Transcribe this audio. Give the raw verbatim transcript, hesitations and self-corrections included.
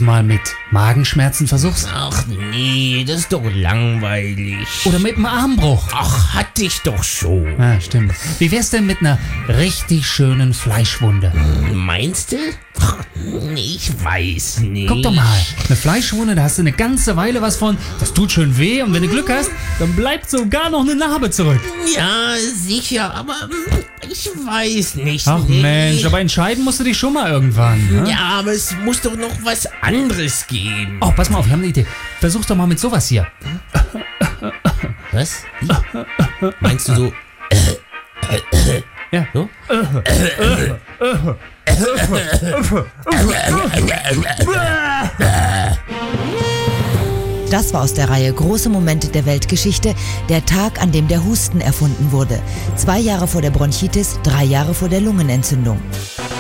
mal mit Magenschmerzen versuchst? Ach nee, das ist doch langweilig. Oder mit einem Armbruch? Ach, hatte ich doch schon. Ja, stimmt. Wie wär's denn mit einer richtig schönen Fleischwunde? Meinst du? Ach, nee, ich weiß nicht. Guck doch mal, eine Fleischwunde, da hast du eine ganze Weile was von. Das tut schön weh und wenn du Glück hast, dann bleibt sogar noch eine Narbe zurück. Ja, sicher, aber ich weiß nicht. Ach nee. Mensch, aber entscheiden musst du dich schon mal irgendwann. Ne? Ja, aber es muss doch noch was anderes geben. Oh, pass mal auf, wir haben eine Idee. Versuch's doch mal mit sowas hier. Was? Wie? Meinst du so? Ja. So? Das war aus der Reihe Große Momente der Weltgeschichte, der Tag, an dem der Husten erfunden wurde. Zwei Jahre vor der Bronchitis, drei Jahre vor der Lungenentzündung.